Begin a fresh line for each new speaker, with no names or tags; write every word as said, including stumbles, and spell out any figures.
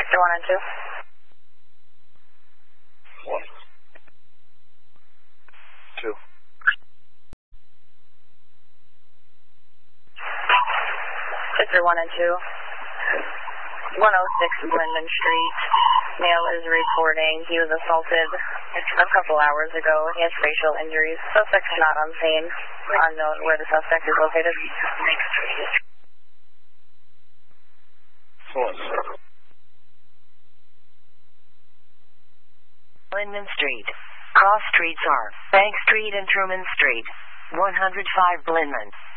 Sector one and two.
One. Two.
Sector one and two. one oh six Linden Street. Male is reporting he was assaulted a couple hours ago. He has facial injuries. Suspect is not on scene. Unknown where the suspect is located.
One.
Linden Street. Cross streets are Bank Street and Truman Street. one oh five Blindman.